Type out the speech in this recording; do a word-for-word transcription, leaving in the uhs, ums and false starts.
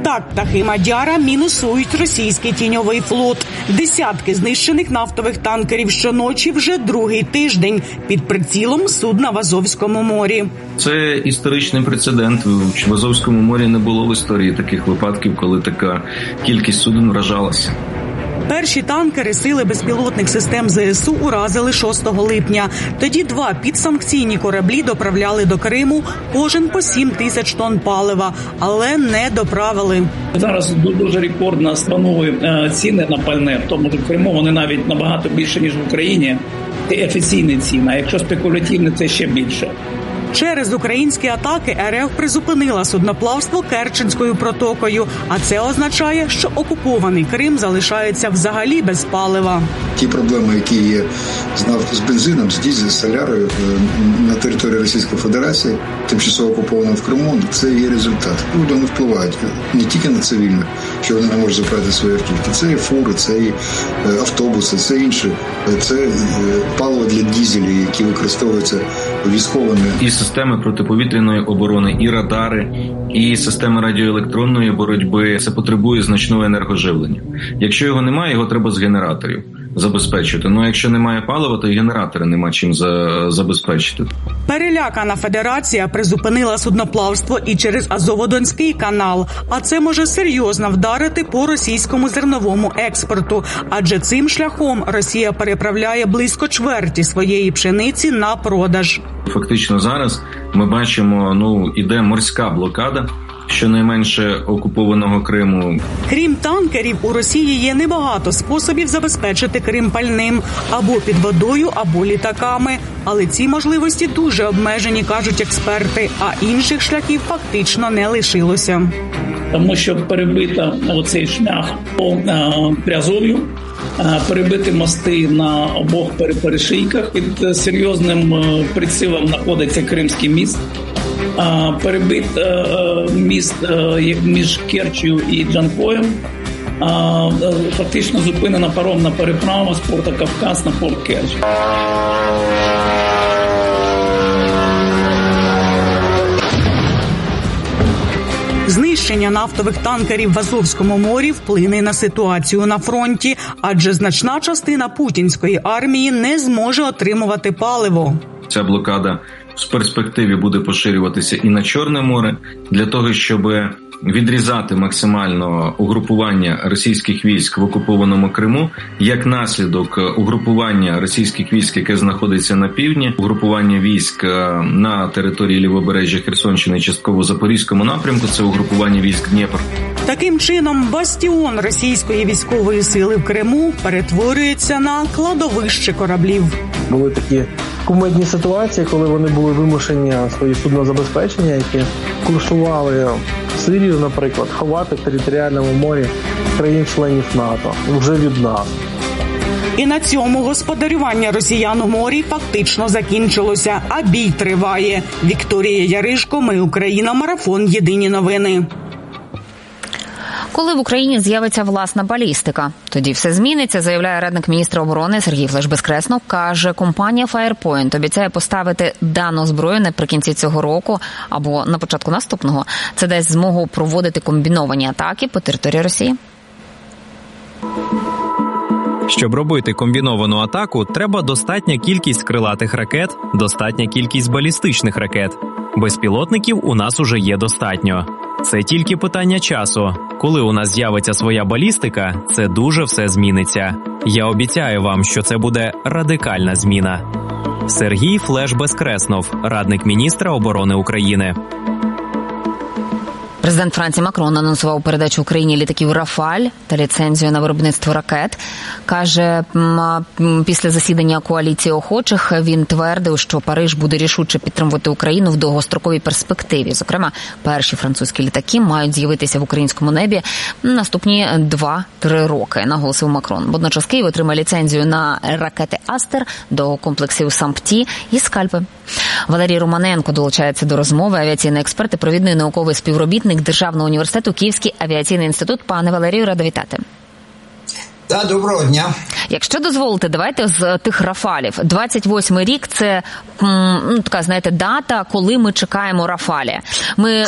Так, птахи Мадяра мінусують російський тіньовий флот. Десятки знищених нафтових танкерів щоночі вже другий тиждень під прицілом судна в Азовському морі. Це історичний прецедент. В Азовському морі не було в історії таких випадків, коли така кількість суден вражалася. Перші танкери сили безпілотних систем зе ес у уразили шостого липня. Тоді два підсанкційні кораблі доправляли до Криму кожен по сім тисяч тонн палива, але не доправили. Зараз дуже рекордно станові ціни на пальне, в тому що в Криму вони навіть набагато більше, ніж в Україні. Це офіційні ціни, а якщо спекулятивні, це ще більше. Через українські атаки ер еф призупинила судноплавство Керченською протокою, а це означає, що окупований Крим залишається взагалі без палива. Ті проблеми, які є з бензином, з дізелем, з солярою на території Російської Федерації, тимчасово окупованого в Криму, це є результат. Вони впливають не тільки на цивільних, що вони не можуть забрати свої автівки. Це і фури, це і автобуси, це інше. Це паливо для дізелів, які використовуються військовими. І системи протиповітряної оборони, і радари, і системи радіоелектронної боротьби. Це потребує значного енергоживлення. Якщо його немає, його треба з генераторів забезпечити. Ну, якщо немає палива, то і генератори нема чим за... забезпечити. Перелякана федерація призупинила судноплавство і через Азово-Донський канал. А це може серйозно вдарити по російському зерновому експорту. Адже цим шляхом Росія переправляє близько чверті своєї пшениці на продаж. Фактично зараз ми бачимо, ну, іде морська блокада щонайменше окупованого Криму. Крім танкерів, у Росії є небагато способів забезпечити Крим пальним. Або під водою, або літаками. Але ці можливості дуже обмежені, кажуть експерти, а інших шляхів фактично не лишилося. Тому що перебита оцей шлях по Приазов'ю, перебити мости на обох перешийках, під серйозним прицілом знаходиться Кримський міст. Перебит міст між Керчью і Джанкоєм, фактично зупинена паромна переправа з порта Кавказ на порт Керчь. Знищення нафтових танкерів в Азовському морі вплине на ситуацію на фронті, адже значна частина путінської армії не зможе отримувати паливо. Ця блокада в перспективі буде поширюватися і на Чорне море, для того, щоб відрізати максимально угрупування російських військ в окупованому Криму, як наслідок угрупування російських військ, яке знаходиться на півдні, угрупування військ на території лівобережжя Херсонщини, частково Запорізькому напрямку, це угрупування військ Дніпр. Таким чином, бастіон російської військової сили в Криму перетворюється на кладовище кораблів. Були такі кумедні ситуації, коли вони були вимушені свої суднозабезпечення, які курсували в Сирію, наприклад, ховати в територіальному морі країн-членів НАТО вже від нас. І на цьому господарювання росіян у морі фактично закінчилося, а бій триває. Вікторія Яришко, Ми Україна, марафон «Єдині новини». Коли в Україні з'явиться власна балістика, тоді все зміниться, заявляє радник міністра оборони Сергій Флеш-Безкреснов. Каже, компанія Firepoint обіцяє поставити дану зброю наприкінці цього року або на початку наступного. Це дасть змогу проводити комбіновані атаки по території Росії. Щоб робити комбіновану атаку, треба достатня кількість крилатих ракет, достатня кількість балістичних ракет. Безпілотників у нас уже є достатньо. Це тільки питання часу. Коли у нас з'явиться своя балістика, це дуже все зміниться. Я обіцяю вам, що це буде радикальна зміна. Сергій Флеш-Безкреснов, радник міністра оборони України. Президент Франції Макрон анонсував передачу Україні літаків «Рафаль» та ліцензію на виробництво ракет. Каже, після засідання коаліції охочих він твердив, що Париж буде рішуче підтримувати Україну в довгостроковій перспективі. Зокрема, перші французькі літаки мають з'явитися в українському небі наступні два-три роки, наголосив Макрон. Водночас Київ отримає ліцензію на ракети «Астер» до комплексів «Сампті» і «Скальпи». Валерій Романенко долучається до розмови. Авіаційний експерт і провідний науковий співробітник Державного університету Київський авіаційний інститут. Пане Валерію, рада вітати. Та, доброго дня. Якщо дозволите, давайте з тих «Рафалів». двадцять восьмий рік – це, ну, така, знаєте, дата, коли ми чекаємо «Рафалі». Ми